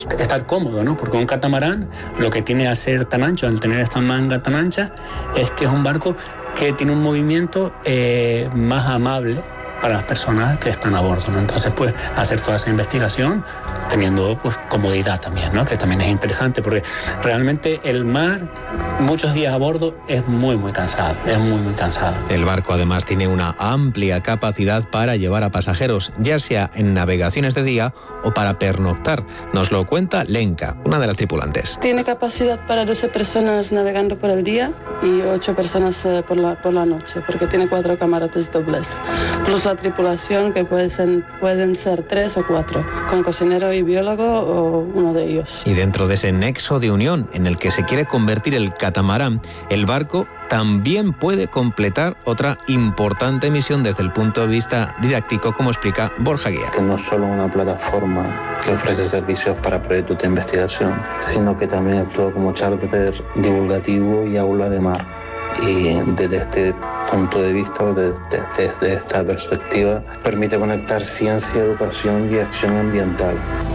Estar cómodo, ¿no? Porque un catamarán lo que tiene a ser tan ancho, al tener esta manga tan ancha, es que es un barco que tiene un movimiento más amable para las personas que están a bordo, ¿no? Entonces, pues, hacer toda esa investigación teniendo, pues, comodidad también, ¿no? Que también es interesante, porque realmente el mar, muchos días a bordo, es muy, muy cansado, muy cansado. El barco, además, tiene una amplia capacidad para llevar a pasajeros, ya sea en navegaciones de día o para pernoctar. Nos lo cuenta Lenka, una de las tripulantes. Tiene capacidad para 12 personas navegando por el día y 8 personas por la noche, porque tiene 4 camarotes dobles. Plus la tripulación, que pueden ser 3 o 4, con cocinero y biólogo o uno de ellos. Y dentro de ese nexo de unión en el que se quiere convertir el catamarán, el barco también puede completar otra importante misión desde el punto de vista didáctico, como explica Borja Guía. Que no es solo una plataforma que ofrece servicios para proyectos de investigación, sino que también actúa como charter divulgativo y aula de mar. Y desde este punto de vista, desde esta perspectiva, permite conectar ciencia, educación y acción ambiental.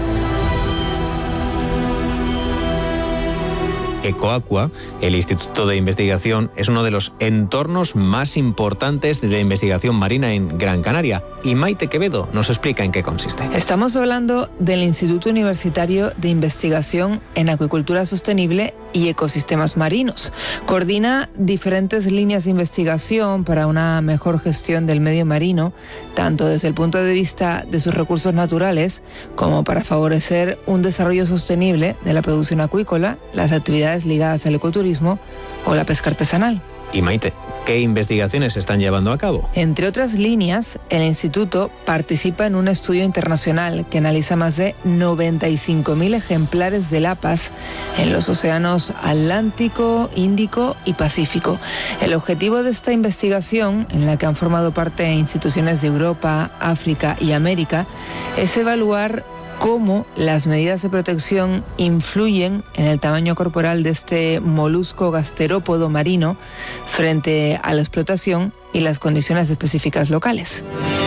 Ecoaqua, el Instituto de Investigación, es uno de los entornos más importantes de la investigación marina en Gran Canaria. Y Maite Quevedo nos explica en qué consiste. Estamos hablando del Instituto Universitario de Investigación en Acuicultura Sostenible y Ecosistemas Marinos. Coordina diferentes líneas de investigación para una mejor gestión del medio marino, tanto desde el punto de vista de sus recursos naturales, como para favorecer un desarrollo sostenible de la producción acuícola, las actividades ligadas al ecoturismo o la pesca artesanal. Y Maite, ¿qué investigaciones se están llevando a cabo? Entre otras líneas, el instituto participa en un estudio internacional que analiza más de 95.000 ejemplares de lapas en los océanos Atlántico, Índico y Pacífico. El objetivo de esta investigación, en la que han formado parte instituciones de Europa, África y América, es evaluar cómo las medidas de protección influyen en el tamaño corporal de este molusco gasterópodo marino frente a la explotación y las condiciones específicas locales.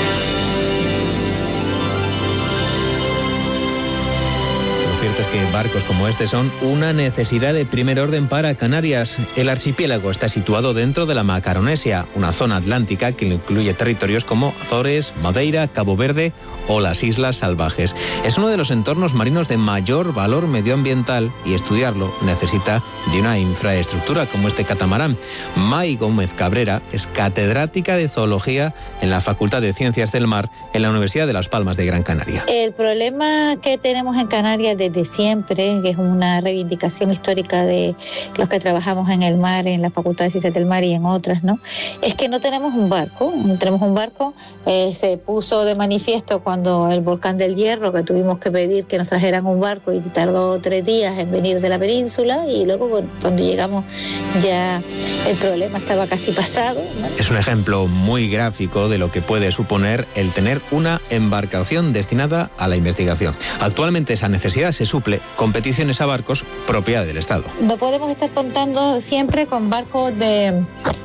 Lo cierto es que barcos como este son una necesidad de primer orden para Canarias. El archipiélago está situado dentro de la Macaronesia, una zona atlántica que incluye territorios como Azores, Madeira, Cabo Verde o las Islas Salvajes. Es uno de los entornos marinos de mayor valor medioambiental y estudiarlo necesita de una infraestructura como este catamarán. May Gómez Cabrera es catedrática de Zoología en la Facultad de Ciencias del Mar en la Universidad de Las Palmas de Gran Canaria. El problema que tenemos en Canarias desde siempre, que es una reivindicación histórica de los que trabajamos en el mar, en la Facultad de Ciencias del Mar y en otras, ¿no? Es que no tenemos un barco. No tenemos un barco. Se puso de manifiesto cuando el volcán del Hierro, que tuvimos que pedir que nos trajeran un barco y tardó 3 días en venir de la península, y luego, bueno, cuando llegamos ya el problema estaba casi pasado, ¿no? Es un ejemplo muy gráfico de lo que puede suponer el tener una embarcación destinada a la investigación. Actualmente esa necesidad se suple con peticiones a barcos propiedad del Estado. No podemos estar contando siempre con barcos del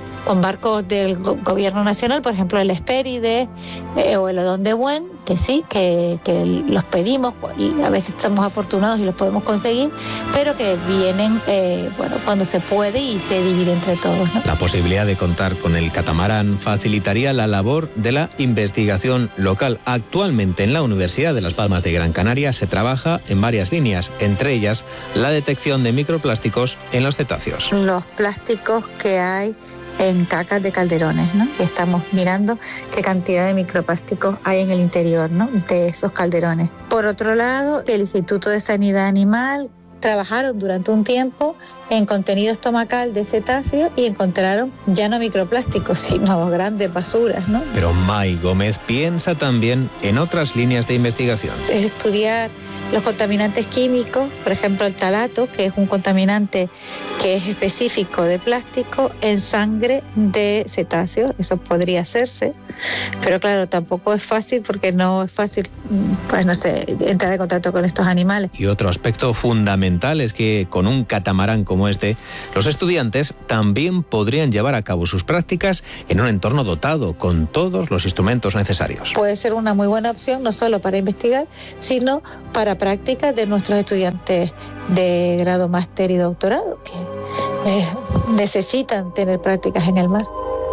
gobierno nacional, por ejemplo el Hespéride o el Odón de Buen, que sí, que los pedimos y a veces estamos afortunados y los podemos conseguir, pero que vienen cuando se puede y se divide entre todos, ¿no? La posibilidad de contar con el catamarán facilitaría la labor de la investigación local. Actualmente en la Universidad de Las Palmas de Gran Canaria se trabaja en varias líneas, entre ellas la detección de microplásticos en los cetáceos. Los plásticos que hay en cacas de calderones, ¿no? Que estamos mirando qué cantidad de microplásticos hay en el interior, ¿no?, de esos calderones. Por otro lado, el Instituto de Sanidad Animal trabajaron durante un tiempo en contenido estomacal de cetáceos y encontraron ya no microplásticos, sino grandes basuras, ¿no? Pero May Gómez piensa también en otras líneas de investigación. Es estudiar los contaminantes químicos, por ejemplo el talato, que es un contaminante que es específico de plástico en sangre de cetáceos. Eso podría hacerse, pero claro, tampoco es fácil porque no es fácil, pues no sé, entrar en contacto con estos animales. Y otro aspecto fundamental es que con un catamarán como este, los estudiantes también podrían llevar a cabo sus prácticas en un entorno dotado con todos los instrumentos necesarios. Puede ser una muy buena opción, no solo para investigar, sino para prácticas de nuestros estudiantes de grado, máster y doctorado, que necesitan tener prácticas en el mar.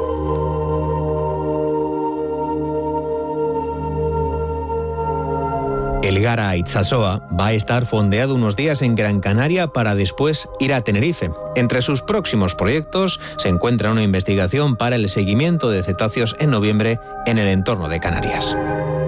El Gara Itsasoa va a estar fondeado unos días en Gran Canaria para después ir a Tenerife. Entre sus próximos proyectos se encuentra una investigación para el seguimiento de cetáceos en noviembre en el entorno de Canarias.